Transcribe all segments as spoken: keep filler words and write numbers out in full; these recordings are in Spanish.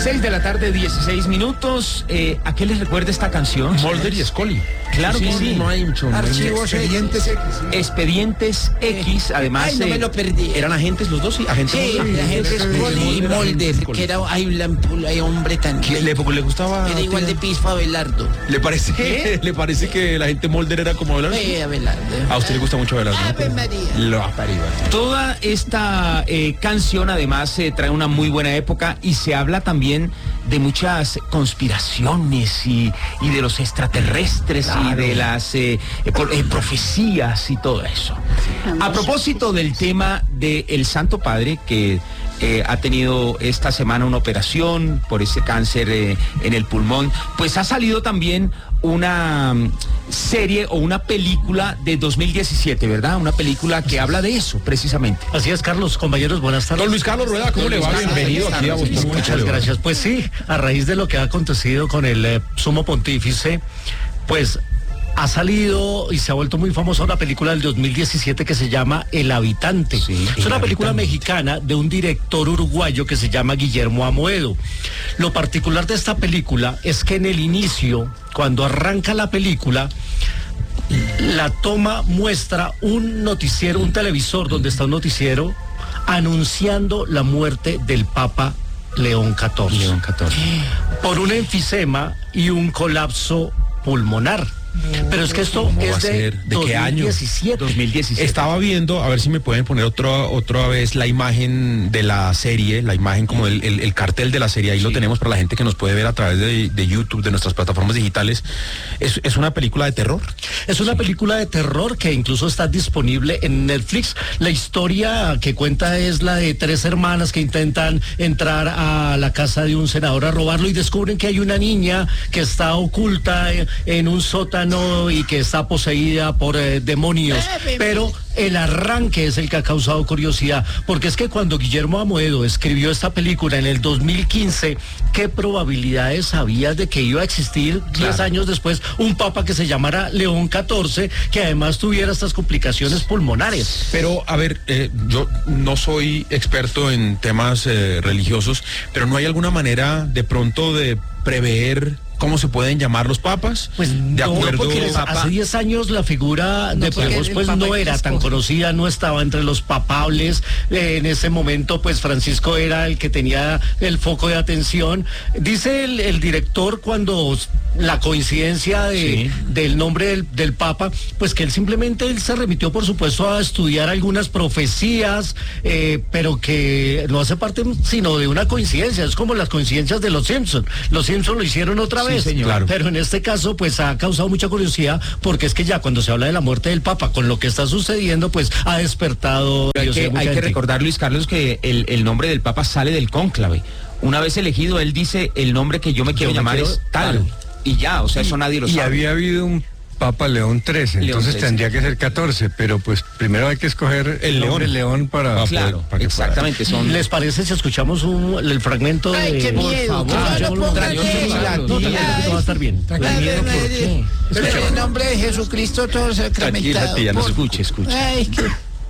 seis de la tarde, dieciséis minutos. Eh, ¿A qué les recuerda esta canción? Mulder y Scully. Claro sí, que sí. No hay mucho. Archivos Expedientes X. Expedientes X, además. Ay, no me eh, lo perdí. ¿Eran agentes los dos? Sí, agentes. Sí, Mulder. la gente es Scully y Mulder, que era ay, la, ay, hombre tan... ¿Qué, le, le gustaba? Era igual de pispa a Abelardo. ¿Le parece, ¿Qué? ¿Le parece que la gente Mulder era como Abelardo? Eh, Abelardo. A usted le gusta mucho Abelardo, ¿no? Ave María. Lo ha parido. Toda esta eh, canción además eh, trae una muy buena época y se habla también de muchas conspiraciones y, y de los extraterrestres Claro. y de las eh, eh, por- eh, profecías y todo eso. A propósito del tema del Santo Padre, que eh, ha tenido esta semana una operación por ese cáncer eh, en el pulmón, pues ha salido también una mm, serie o una película de dos mil diecisiete, ¿verdad? Una película que habla de eso, precisamente. Así es, Carlos, compañeros, buenas tardes. Don Luis Carlos Rueda, ¿cómo Don le Luis va? Carlos, Bienvenido buenas aquí a tardes. Voz Populi. Muchas gracias. Pues sí, a raíz de lo que ha acontecido con el eh, sumo pontífice, pues ha salido y se ha vuelto muy famosa una película del dos mil diecisiete que se llama El Habitante. Sí, es una El película Habitante. mexicana de un director uruguayo que se llama Guillermo Amoedo. Lo particular de esta película es que en el inicio, cuando arranca la película, la toma muestra un noticiero, un televisor donde está un noticiero anunciando la muerte del Papa León catorce. León catorce. Por un enfisema y un colapso pulmonar. Pero es que esto ¿Cómo va es a de, ser? ¿De qué año? dos mil diecisiete. dos mil diecisiete. Estaba viendo, a ver si me pueden poner otra otra vez la imagen de la serie, la imagen como el, el- el cartel de la serie, ahí lo Sí. tenemos para la gente que nos puede ver a través de, de YouTube, de nuestras plataformas digitales. Es, es una película de terror. Es una película de terror que incluso está disponible en Netflix. La historia que cuenta es la de tres hermanas que intentan entrar a la casa de un senador a robarlo y descubren que hay una niña que está oculta en, en un sótano y que está poseída por eh, demonios. Pero el arranque es el que ha causado curiosidad, porque es que cuando Guillermo Amoedo escribió esta película en el dos mil quince, ¿qué probabilidades había de que iba a existir diez Claro. años después un papa que se llamara León catorce, que además tuviera estas complicaciones pulmonares? Pero, a ver, eh, yo no soy experto en temas eh, religiosos, pero ¿no hay alguna manera de pronto de prever cómo se pueden llamar los papas? Pues de no, acuerdo. porque les- Papa- hace diez años la figura No, de porque Pavos el pues papa no que era tan escoge. conocida, no estaba entre los papables. Eh, en ese momento pues Francisco era el que tenía el foco de atención. Dice el, el director cuando la coincidencia de, Sí. del nombre del, del papa, pues que él simplemente él se remitió por supuesto a estudiar algunas profecías, eh, pero que no hace parte sino de una coincidencia. Es como las coincidencias de los Simpson. Los Simpson lo hicieron otra Sí, vez, señor. Claro. pero en este caso pues ha causado mucha curiosidad porque es que ya cuando se habla de la muerte del Papa con lo que está sucediendo pues ha despertado Hay curiosidad que, de mucha hay que gente. recordar, Luis Carlos, que el, el nombre del Papa sale del cónclave. Una vez elegido, él dice, el nombre que yo me quiero me llamar quiero- es tal. tal. Y ya, o sea, eso nadie lo Y sabe. había habido un Papa León trece, León entonces trece. tendría que ser catorce, pero pues primero hay que escoger El el nombre león. León para, Claro, para que pueda- exactamente, son... ¿Les parece si escuchamos un, el fragmento Ay, de... qué Por miedo, favor, que no lo escuchémoslo. pongan Tranquilo, eso. tranquilo, no, tranquilo, que todo va a estar bien. Ave Tranquilo, ¿por María. qué? En el nombre de Jesucristo todo sacramentado. tía, no Por- se Escuche, escuche. Ay, qué...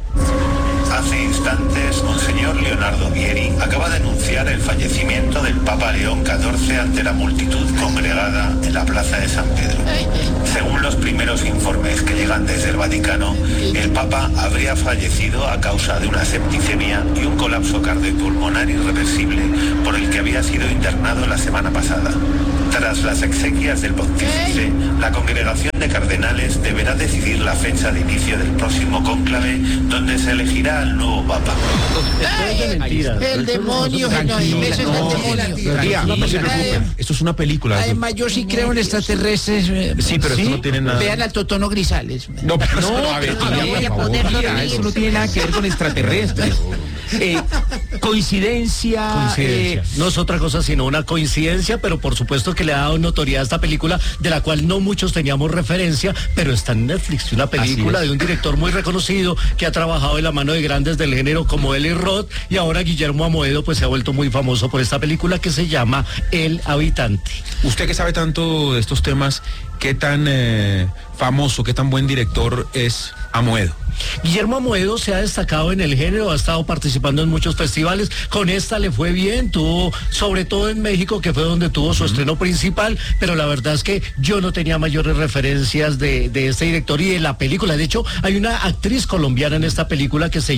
Hace instantes, Monseñor Leonardo Vieri acaba de anunciar el fallecimiento del Papa León catorce ante la multitud congregada en la Plaza de San Pedro. ay, ay. Según los primeros informes que llegan desde el Vaticano, el Papa habría fallecido a causa de una septicemia y un colapso cardiopulmonar irreversible por el que había sido internado la semana pasada. Tras las exequias del pontífice, la congregación de cardenales deberá decidir la fecha de inicio del próximo cónclave, donde se elegirá al nuevo Papa. Esto es de mentiras. El demonio, no, hay veces no, el demonio. Tía, no se Ay, preocupe. Esto es una película. Además, yo sí creo en extraterrestres. eh, Sí, pero esto no tiene nada. Vean al Totono Grisales. No, pero No, a ver, pero tía, no voy por a favor. ponerlo tía, eso no tiene nada que ver con extraterrestres. Eh, coincidencia. Coincidencia. eh, No es otra cosa sino una coincidencia, pero por supuesto que le ha dado notoriedad a esta película, de la cual no muchos teníamos referencia, pero está en Netflix, una película es. de un director muy reconocido que ha trabajado de la mano de grandes del género como Eli Roth, y ahora Guillermo Amoedo pues se ha vuelto muy famoso por esta película que se llama El Habitante. Usted que sabe tanto de estos temas, qué tan eh, famoso, qué tan buen director es Amoedo. Guillermo Amoedo se ha destacado en el género, ha estado participando en muchos festivales, con esta le fue bien, tuvo, sobre todo en México, que fue donde tuvo su uh-huh. estreno principal, pero la verdad es que yo no tenía mayores referencias de, de este director y de la película. De hecho, hay una actriz colombiana en esta película que se